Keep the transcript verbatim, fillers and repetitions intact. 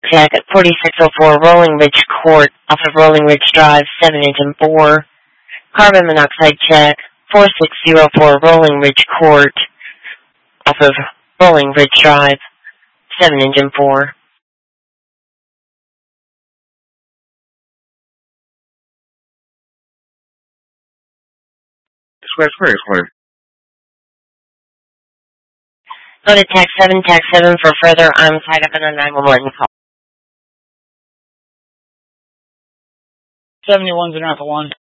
Jack at forty-six oh four Rolling Ridge Court off of Rolling Ridge Drive, seven engine four. Carbon monoxide check, four six zero four Rolling Ridge Court off of Rolling Ridge Drive, seven engine four. Square, square, square. Go to tax seven, tax seven for further. I'm tied up in a nine one one call. seventy-one's in Alpha one.